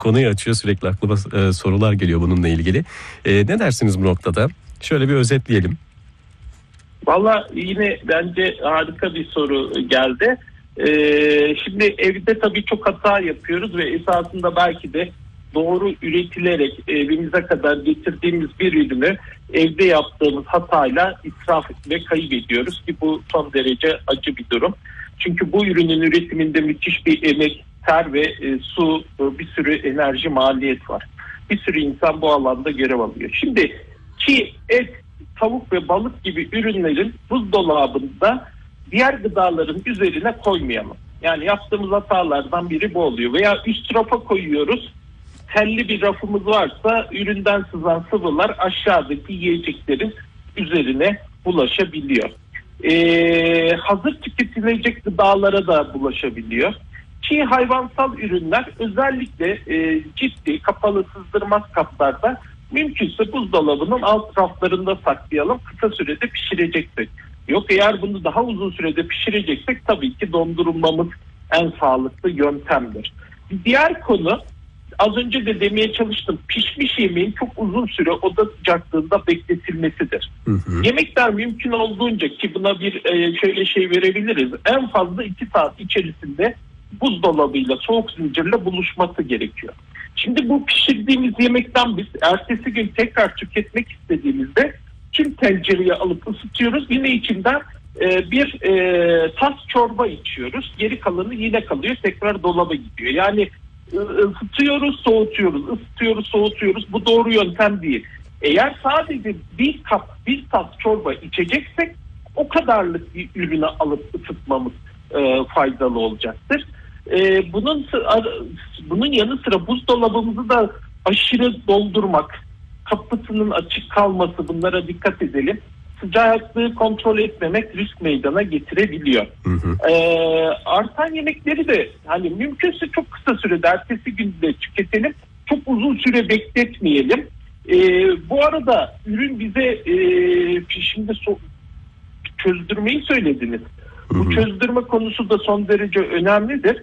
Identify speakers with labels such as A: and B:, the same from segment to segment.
A: konuyu açıyor, sürekli aklıma sorular geliyor bununla ilgili. Ne dersiniz bu noktada? Şöyle bir özetleyelim.
B: Valla yine bence harika bir soru geldi. Şimdi evde tabii çok hata yapıyoruz ve esasında belki de doğru üretilerek evimize kadar getirdiğimiz bir ürünü evde yaptığımız hatayla israf ve kaybediyoruz ki bu son derece acı bir durum. Çünkü bu ürünün üretiminde müthiş bir emek, ter ve su, bir sürü enerji, maliyet var. Bir sürü insan bu alanda görev alıyor. Şimdi çiğ et, tavuk ve balık gibi ürünlerin buzdolabında diğer gıdaların üzerine koymayalım. Yani yaptığımız hatalardan biri bu oluyor. Veya üst rafa koyuyoruz. Telli bir rafımız varsa üründen sızan sıvılar aşağıdaki yiyeceklerin üzerine bulaşabiliyor. Hazır tüketilecek gıdalara da bulaşabiliyor. Çiğ hayvansal ürünler özellikle ciddi kapalı sızdırmaz kaplarda mümkünse buzdolabının alt raflarında saklayalım kısa sürede pişireceksek. Yok eğer bunu daha uzun sürede pişireceksek tabii ki dondurulmamız en sağlıklı yöntemdir. Bir diğer konu, az önce de demeye çalıştım, pişmiş yemeğin çok uzun süre oda sıcaklığında bekletilmesidir. Yemekler mümkün olduğunca, ki buna bir şöyle şey verebiliriz, en fazla 2 saat içerisinde buzdolabıyla, soğuk zincirle buluşması gerekiyor. Şimdi bu pişirdiğimiz yemekten biz ertesi gün tekrar tüketmek istediğimizde tüm tencereye alıp ısıtıyoruz. Yine içinden bir tas çorba içiyoruz. Geri kalanı yine kalıyor, tekrar dolaba gidiyor. Yani ısıtıyoruz, soğutuyoruz, ısıtıyoruz, soğutuyoruz. Bu doğru yöntem değil. Eğer sadece bir tas çorba içeceksek o kadarlık bir ürünü alıp ısıtmamız faydalı olacaktır. Bunun yanı sıra buzdolabımızı da aşırı doldurmak, kapısının açık kalması, bunlara dikkat edelim. Sıcaklığı kontrol etmemek risk meydana getirebiliyor. Artan yemekleri de hani mümkünse çok kısa sürede ertesi günde tüketelim. Çok uzun süre bekletmeyelim. Bu arada ürün bize şimdi çözdürmeyi söylediniz. Bu çözdürme konusu da son derece önemlidir.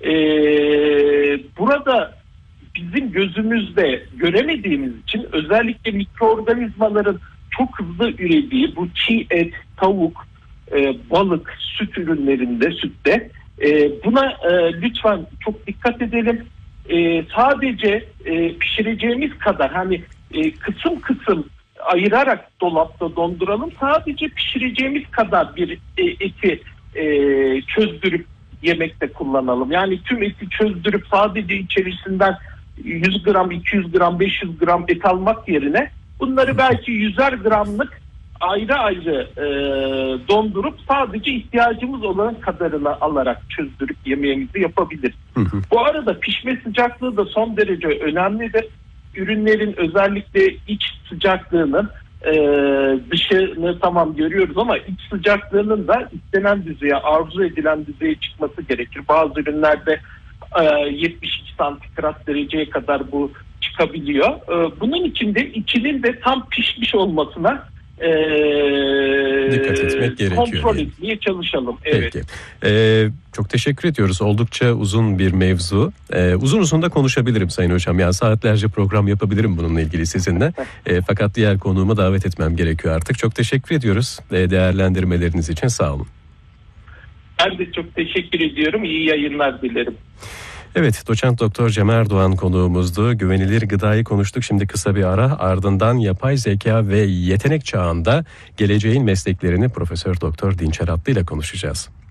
B: Burada bizim gözümüzde göremediğimiz için özellikle mikroorganizmaların çok hızlı ürediği bu çiğ et, tavuk, balık, süt ürünlerinde, sütte buna lütfen çok dikkat edelim. Sadece pişireceğimiz kadar hani kısım kısım ayırarak dolapta donduralım. Sadece pişireceğimiz kadar bir eti çözdürüp yemekte kullanalım. Yani tüm eti çözdürüp sadece içerisinden 100 gram, 200 gram, 500 gram et almak yerine bunları belki 100'er gramlık ayrı ayrı dondurup sadece ihtiyacımız olan kadarını alarak çözdürüp yemeğimizi yapabiliriz. Bu arada pişme sıcaklığı da son derece önemlidir. Ürünlerin özellikle iç sıcaklığının dışını tamam görüyoruz ama iç sıcaklığının da istenen düzeye, arzu edilen düzeye çıkması gerekir. Bazı ürünlerde 72 santigrat dereceye kadar bu çıkabiliyor. Bunun için de içinin de tam pişmiş olmasına
A: dikkat etmek gerekiyor.
B: Kontrol etmeye çalışalım. Evet.
A: Peki. Çok teşekkür ediyoruz. Oldukça uzun bir mevzu. Uzun uzun da konuşabilirim Sayın Hocam. Yani saatlerce program yapabilirim bununla ilgili sizinle. Fakat diğer konuğumu davet etmem gerekiyor artık. Çok teşekkür ediyoruz. Değerlendirmeleriniz için sağ olun.
B: Ben de çok teşekkür ediyorum. İyi yayınlar dilerim.
A: Evet, doçent doktor Cem Erdoğan konuğumuzdu. Güvenilir gıdayı konuştuk. Şimdi kısa bir ara, ardından yapay zeka ve yetenek çağında geleceğin mesleklerini Profesör Doktor Dinçer Atlı ile konuşacağız.